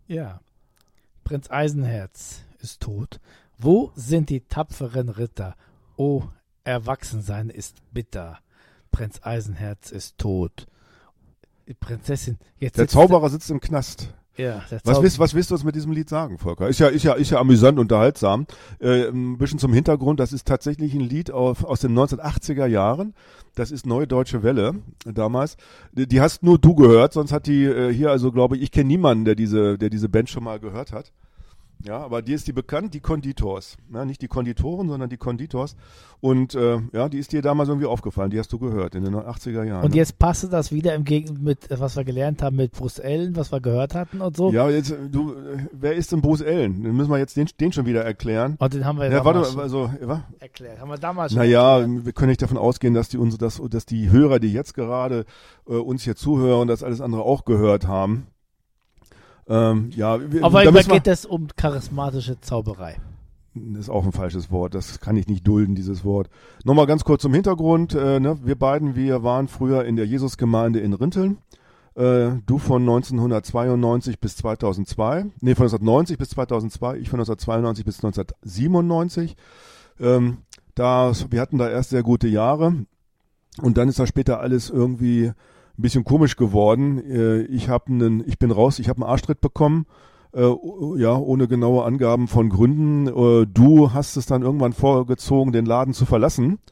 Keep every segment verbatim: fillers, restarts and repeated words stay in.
Ja. Prinz Eisenherz ist tot. Wo sind die tapferen Ritter? Oh, Erwachsensein ist bitter. Prinz Eisenherz ist tot. Die Prinzessin. Jetzt der sitzt Zauberer sitzt im Knast. Ja, der Was Zau- willst, was willst du uns mit diesem Lied sagen, Volker? Ist ja, ist ja, ist ja amüsant, unterhaltsam. Äh, ein bisschen zum Hintergrund, das ist tatsächlich ein Lied auf, aus den neunzehnhundertachtziger Jahren. Das ist Neue Deutsche Welle damals. Die, die hast nur du gehört, sonst hat die äh, hier, also glaube ich, ich kenne niemanden, der diese, der diese Band schon mal gehört hat. Ja, aber dir ist die bekannt, die Konditors. Ja, nicht die Konditoren, sondern die Konditors. Und äh, ja, die ist dir damals irgendwie aufgefallen, die hast du gehört in den achtziger Jahren. Und ne? jetzt passte das wieder im Gegensatz mit, was wir gelernt haben, mit Bruce Ellen, was wir gehört hatten und so. Ja, jetzt, du, äh, wer ist denn Bruce Ellen? Den müssen wir jetzt den, den schon wieder erklären. Und den haben wir Ja, damals warte, also, was? schon erklärt. Haben wir damals schon Naja, erklärt. wir können nicht davon ausgehen, dass die unsere, dass, dass die Hörer, die jetzt gerade äh, uns hier zuhören, das alles andere auch gehört haben. Ähm, ja, wir, Aber da da müssen wir- geht es um charismatische Zauberei. Das ist auch ein falsches Wort, das kann ich nicht dulden, dieses Wort. Nochmal ganz kurz zum Hintergrund. Äh, ne? Wir beiden, wir waren früher in der Jesusgemeinde in Rinteln. Äh, du von neunzehnhundertzweiundneunzig bis zweitausendzwei. Nee, von neunzehnhundertneunzig bis zweitausendzwei. Ich von neunzehnhundertzweiundneunzig bis neunzehnhundertsiebenundneunzig. Ähm, da, wir hatten da erst sehr gute Jahre. Und dann ist da später alles irgendwie ein bisschen komisch geworden. Äh, ich, hab einen, ich bin raus, ich habe einen Arschtritt bekommen. Äh, ja, ohne genaue Angaben von Gründen. Äh, du hast es dann irgendwann vorgezogen, den Laden zu verlassen.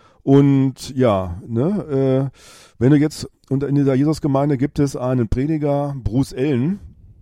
Und ja, ne, äh, wenn du jetzt, und in dieser Jesusgemeinde gibt es einen Prediger, Bruce Ellen,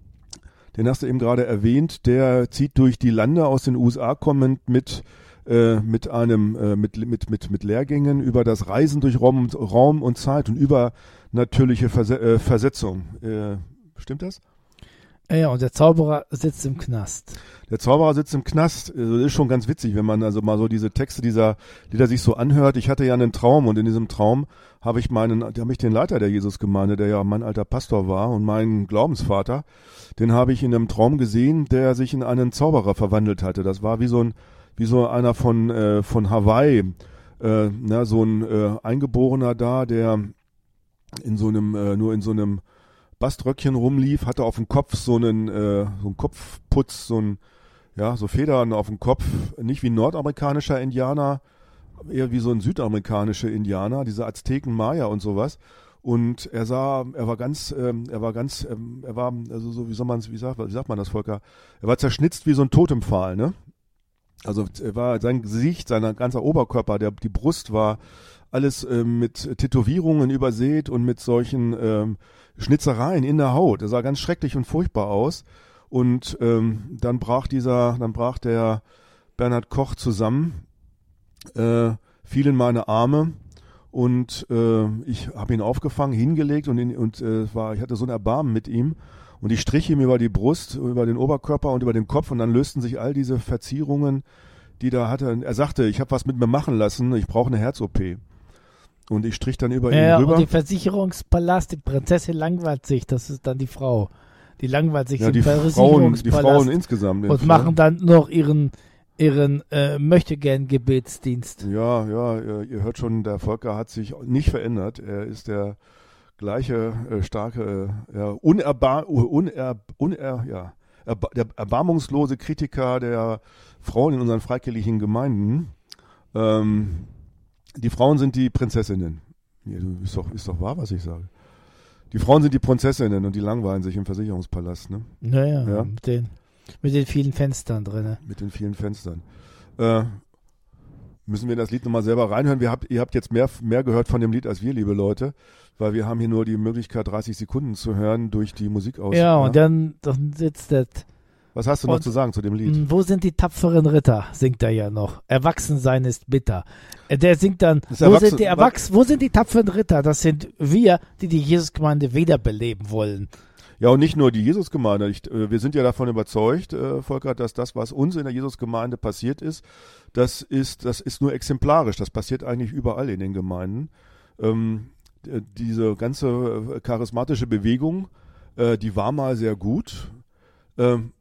den hast du eben gerade erwähnt, der zieht durch die Lande aus den U S A kommend mit äh, mit einem äh, mit mit mit mit Lehrgängen über das Reisen durch Raum und, Raum und Zeit und über natürliche Verse äh, Versetzung. Äh, stimmt das? Ja, und der Zauberer sitzt im Knast. Der Zauberer sitzt im Knast. Also das ist schon ganz witzig, wenn man also mal so diese Texte dieser Lieder sich so anhört. Ich hatte ja einen Traum und in diesem Traum habe ich meinen, da habe ich den Leiter der Jesusgemeinde, der ja mein alter Pastor war und mein Glaubensvater, den habe ich in einem Traum gesehen, der sich in einen Zauberer verwandelt hatte. Das war wie so ein, wie so einer von äh, von Hawaii, äh, na, so ein äh, Eingeborener da, der in so einem äh, nur in so einem Baströckchen rumlief, hatte auf dem Kopf so einen, äh, so einen Kopfputz, so ein, ja, so Federn auf dem Kopf, nicht wie ein nordamerikanischer Indianer, eher wie so ein südamerikanischer Indianer, diese Azteken, Maya und sowas. Und er sah, er war ganz, ähm, er war ganz, ähm, er war, also so, wie soll man es, wie sagt, wie sagt man das, Volker? Er war zerschnitzt wie so ein Totempfahl, ne? Also er war sein Gesicht, sein ganzer Oberkörper, der, die Brust war alles äh, mit Tätowierungen übersät und mit solchen ähm, Schnitzereien in der Haut. Das sah ganz schrecklich und furchtbar aus. Und ähm, dann brach dieser, dann brach der Bernhard Koch zusammen, äh, fiel in meine Arme und äh, ich habe ihn aufgefangen, hingelegt und, in, und äh, war, ich hatte so ein Erbarmen mit ihm. Und ich strich ihm über die Brust, über den Oberkörper und über den Kopf und dann lösten sich all diese Verzierungen, die da hatte. Er sagte, ich habe was mit mir machen lassen, ich brauche eine Herz-O P. Und ich strich dann über Ja, ihn rüber. und die Versicherungspalast, die Prinzessin langweilt sich, das ist dann die Frau. Die langweilt sich Ja, im die Frauen, die Versicherungspalast Frauen insgesamt. und machen dann noch ihren, ihren äh, Möchtegern-Gebetsdienst. Ja, ja, ihr, ihr hört schon, der Volker hat sich nicht verändert. Er ist der gleiche, äh, starke, äh, ja, unerbar, uner, uner, ja, erba, der erbarmungslose Kritiker der Frauen in unseren freikirchlichen Gemeinden. Ähm, die Frauen sind die Prinzessinnen. Ja, du, ist doch, ist doch wahr, was ich sage. Die Frauen sind die Prinzessinnen und die langweilen sich im Versicherungspalast, ne? Naja, Ja. mit, den, mit den vielen Fenstern drin. Mit den vielen Fenstern. Äh, müssen wir in das Lied nochmal selber reinhören. Wir habt, ihr habt jetzt mehr, mehr gehört von dem Lied als wir, liebe Leute, weil wir haben hier nur die Möglichkeit, dreißig Sekunden zu hören durch die Musik aus. Ja, und dann, dann sitzt das. Was hast du noch und- zu sagen zu dem Lied? Hm, Wo sind die tapferen Ritter? Singt er ja noch. Erwachsensein ist bitter. Äh, Der singt dann, Das wo Erwachsen- sind die Erwachs wo sind die tapferen Ritter? Das sind wir, die die Jesusgemeinde wiederbeleben wollen. Ja, und nicht nur die Jesusgemeinde. Ich, äh, wir sind ja davon überzeugt, äh, Volker, dass das, was uns in der Jesusgemeinde passiert ist, das ist, das ist nur exemplarisch. Das passiert eigentlich überall in den Gemeinden. Ähm, d- diese ganze äh, charismatische Bewegung, äh, die war mal sehr gut. Ähm,